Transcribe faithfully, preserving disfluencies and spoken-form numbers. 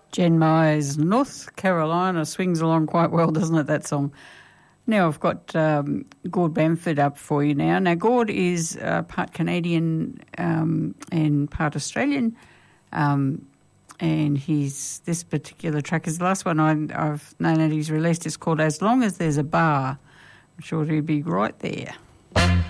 Jen Myers, North Carolina, swings along quite well, doesn't it, that song? Now I've got um, Gord Bamford up for you now. Now Gord is uh, part Canadian um, and part Australian, um, and he's this particular track is the last one I, I've known that he's released. It's called As Long As There's a Bar. I'm sure he'll be right there.